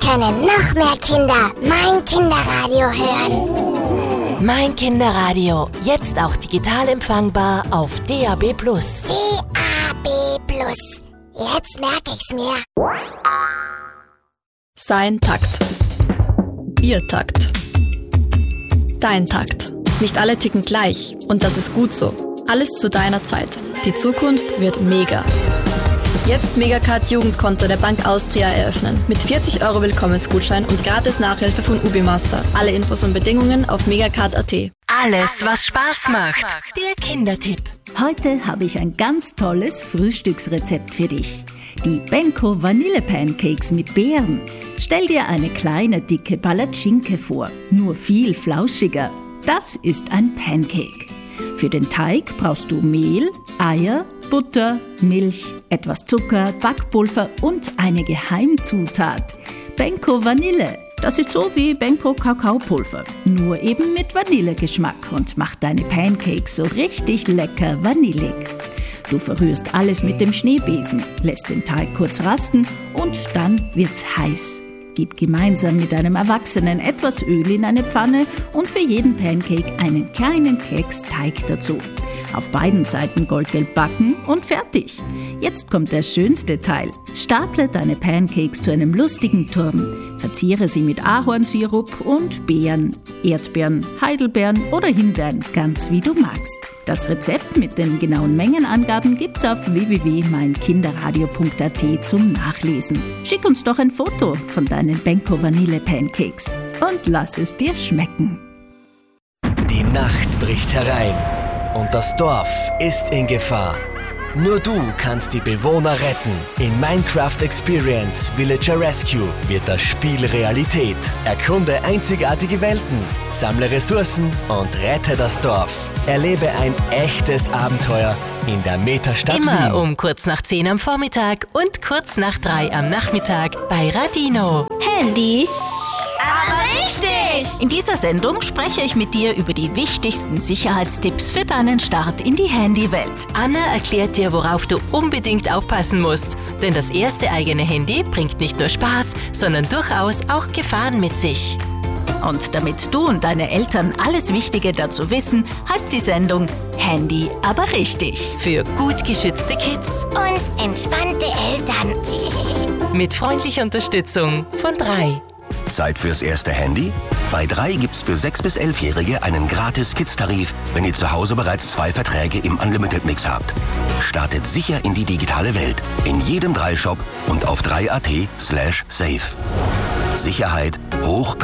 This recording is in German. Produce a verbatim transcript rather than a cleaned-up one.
können noch mehr Kinder mein Kinderradio hören. Mein Kinderradio, jetzt auch digital empfangbar auf D A B plus. D A B plus. Jetzt merke ich's mir. Sein Takt. Ihr Takt. Dein Takt. Nicht alle ticken gleich und das ist gut so. Alles zu deiner Zeit. Die Zukunft wird mega. Jetzt Megacard Jugendkonto der Bank Austria eröffnen. Mit vierzig Euro Willkommensgutschein und gratis Nachhilfe von Ubimaster. Alle Infos und Bedingungen auf megacard punkt at. Alles, was Spaß macht. Der Kindertipp. Heute habe ich ein ganz tolles Frühstücksrezept für dich. Die Benko Vanille Pancakes mit Beeren. Stell dir eine kleine, dicke Palatschinke vor, nur viel flauschiger. Das ist ein Pancake. Für den Teig brauchst du Mehl, Eier, Butter, Milch, etwas Zucker, Backpulver und eine Geheimzutat. Benko Vanille. Das ist so wie Benko Kakaopulver, nur eben mit Vanillegeschmack und macht deine Pancakes so richtig lecker vanillig. Du verrührst alles mit dem Schneebesen, lässt den Teig kurz rasten und dann wird's heiß. Gib gemeinsam mit einem Erwachsenen etwas Öl in eine Pfanne und für jeden Pancake einen kleinen Klecks Teig dazu. Auf beiden Seiten goldgelb backen und fertig. Jetzt kommt der schönste Teil. Staple deine Pancakes zu einem lustigen Turm. Verziere sie mit Ahornsirup und Beeren, Erdbeeren, Heidelbeeren oder Himbeeren, ganz wie du magst. Das Rezept mit den genauen Mengenangaben gibt's auf w w w punkt mein kinderradio punkt a t zum Nachlesen. Schick uns doch ein Foto von deinen Benko Vanille Pancakes und lass es dir schmecken. Die Nacht bricht herein und das Dorf ist in Gefahr. Nur du kannst die Bewohner retten. In Minecraft Experience Villager Rescue wird das Spiel Realität. Erkunde einzigartige Welten, sammle Ressourcen und rette das Dorf. Erlebe ein echtes Abenteuer in der Metastadt Immer Wien. um kurz nach zehn am Vormittag und kurz nach drei am Nachmittag bei Radino. Handy. Aber richtig! In dieser Sendung spreche ich mit dir über die wichtigsten Sicherheitstipps für deinen Start in die Handywelt. Anna erklärt dir, worauf du unbedingt aufpassen musst. Denn das erste eigene Handy bringt nicht nur Spaß, sondern durchaus auch Gefahren mit sich. Und damit du und deine Eltern alles Wichtige dazu wissen, heißt die Sendung Handy aber richtig. Für gut geschützte Kids Und entspannte Eltern. mit freundlicher Unterstützung von drei. Zeit fürs erste Handy? Bei drei gibt's für sechs- bis elfjährige einen gratis Kids-Tarif, wenn ihr zu Hause bereits zwei Verträge im Unlimited-Mix habt. Startet sicher in die digitale Welt. In jedem drei Shop und auf drei punkt at slash safe. Sicherheit hoch